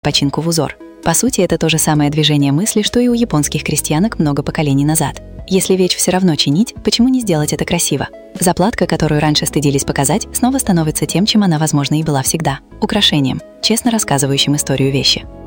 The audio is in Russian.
починку в узор. По сути, это то же самое движение мысли, что и у японских крестьянок много поколений назад. Если вещь все равно чинить, почему не сделать это красиво? Заплатка, которую раньше стыдились показать, снова становится тем, чем она, возможно, и была всегда – украшением, честно рассказывающим историю вещи.